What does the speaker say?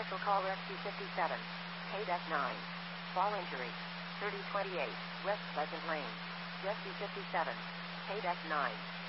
Special call Rescue 57. Paid F9. Fall injury. 3028 West Pleasant Lane. Rescue 57. Paid F9.